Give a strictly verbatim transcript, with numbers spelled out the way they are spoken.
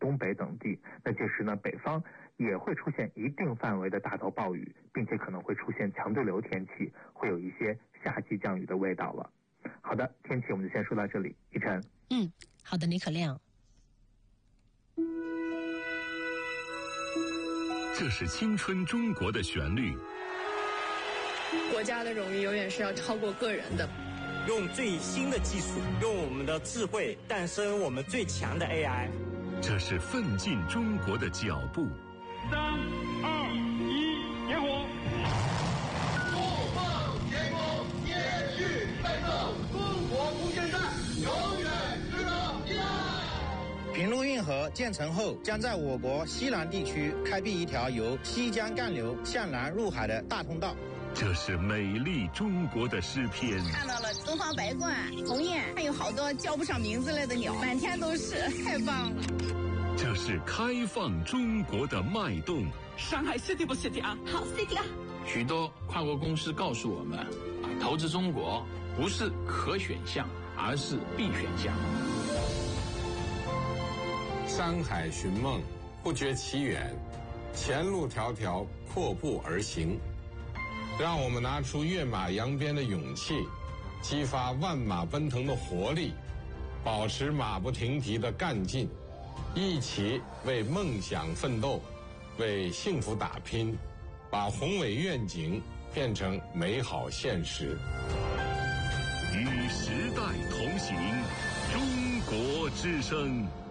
东北等地。那届时呢，北方也会出现一定范围的大到暴雨，并且可能会出现强对流天气，会有一些夏季降雨的味道了。好的，天气我们就先说到这里。一晨， 嗯，好的，李可亮。 这是青春中国的旋律。 国家的荣誉永远是要超过个人的。 用最新的技术，用我们的智慧诞生我们最强的 A I。 这是奋进中国的脚步。 三二一，点火！ 不放天空，接续奋斗，中国无限战，永远值得依赖。 平陆运河建成后，将在我国西南地区开辟一条由西江干流向南入海的大通道。 这是美丽中国的诗篇。 看到了东方白鹳、鸿雁，还有好多叫不上名字来的鸟，满天都是，太棒了。 这是开放中国的脉动。 上海 City 不 City 啊？ 好 City 啊！ 许多跨国公司告诉我们，投资中国不是可选项，而是必选项。 山海寻梦，不觉其远，前路迢迢，阔步而行。让我们拿出跃马扬鞭的勇气，激发万马奔腾的活力，保持马不停蹄的干劲，一起为梦想奋斗，为幸福打拼，把宏伟愿景变成美好现实。 与时代同行，中国之声。